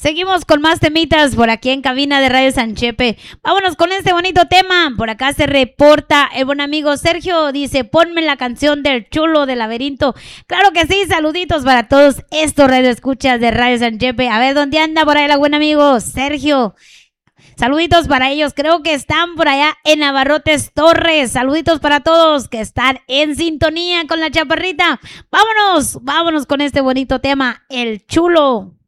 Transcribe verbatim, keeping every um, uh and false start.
Seguimos con más temitas por aquí en cabina de Radio San Chepe. Vámonos con este bonito tema. Por acá se reporta el buen amigo Sergio. Dice, ponme la canción del Chulo del Laberinto. Claro que sí, saluditos para todos estos radioescuchas de Radio San Chepe. A ver, ¿dónde anda por ahí el buen amigo Sergio? Saluditos para ellos, creo que están por allá en Abarrotes Torres. Saluditos para todos que están en sintonía con la chaparrita. Vámonos, vámonos con este bonito tema, el Chulo.